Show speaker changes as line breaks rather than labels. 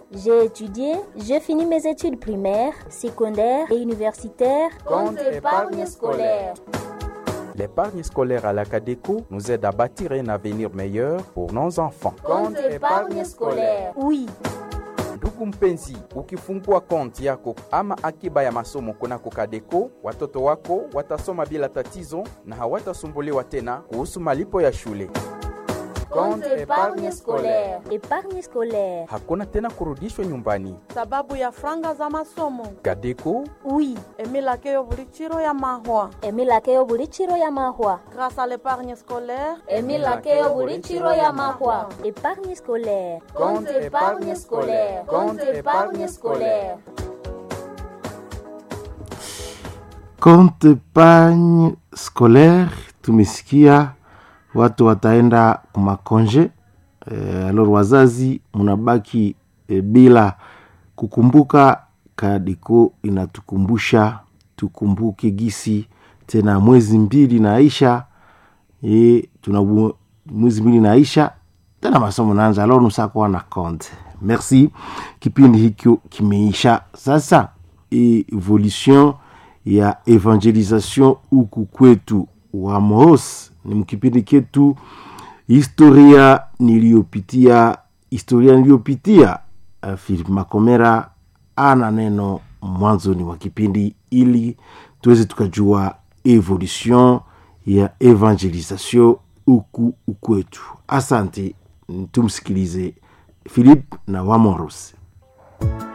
J'ai étudié, j'ai fini mes études primaires, secondaires et universitaires.
Compte épargne scolaire.
L'épargne scolaire à la CADECO nous aide à bâtir un avenir meilleur pour nos enfants.
Compte épargne scolaire.
Oui.
Ndugu mpenzi, ukifungua konti yako ama akiba ya masomo kunako CADECO, watoto wako watasoma bila tatizo na hawatasumbuliwa tena kuhusu malipo ya shule.
Compte épargne scolaire.
Épargne scolaire.
Hakuna tena kurudishwa nyumbani.
Sababu ya franga za masomo.
CADECO.
Oui.
Emilakeo bulichiro ya mahwa.
Emilakeo bulichiro ya mahwa.
Grâce à l'épargne scolaire.
Emilakeo bulichiro ya mahwa.
Épargne scolaire.
Compte épargne scolaire. Compte épargne scolaire.
Compte épargne scolaire. Tumesikia watu wataenda kumakonje. Alors wazazi munabaki bila kukumbuka. CADECO inatukumbusha tukumbuke gisi tena mwezi mbili naisha. Tuna mwezi mbili naisha tena masomo naanza. Alors nusakuwa na compte. Merci. Kipindi hikyo kimeisha. Sasa evolution ya evangelisation huku kwetu wa Mohos ni mkipindi ketu historia niliyopitia. Philip Makomera ana neno mwanzoni wa kipindi ili tuweze tukajua evolution ya evangelisation huku kwetu. Asante, tumsikilize Philip na wa Mohos.